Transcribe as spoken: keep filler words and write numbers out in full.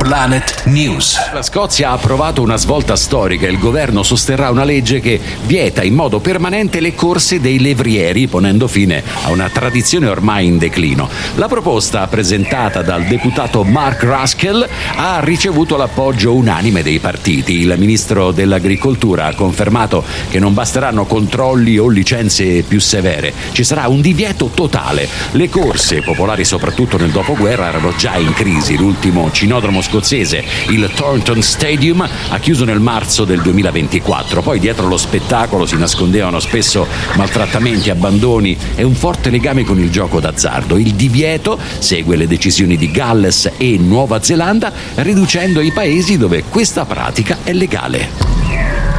Planet News. La Scozia ha approvato una svolta storica. Il governo sosterrà una legge che vieta in modo permanente le corse dei levrieri, ponendo fine a una tradizione ormai in declino. La proposta, presentata dal deputato Mark Ruskell, ha ricevuto l'appoggio unanime dei partiti. Il ministro dell'Agricoltura ha confermato che non basteranno controlli o licenze più severe. Ci sarà un divieto totale. Le corse, popolari soprattutto nel dopoguerra, erano già in crisi. L'ultimo cinodromo scozzese, il Thornton Stadium, ha chiuso nel marzo del duemilaventiquattro. Poi dietro lo spettacolo si nascondevano spesso maltrattamenti, abbandoni e un forte legame con il gioco d'azzardo. Il divieto segue le decisioni di Galles e Nuova Zelanda, riducendo i paesi dove questa pratica è legale.